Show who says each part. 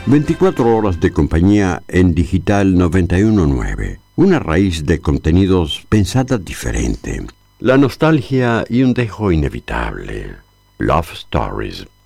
Speaker 1: 24 horas de compañía en Digital 919. Una raíz de contenidos pensada diferente. La nostalgia y un dejo inevitable. Love Stories.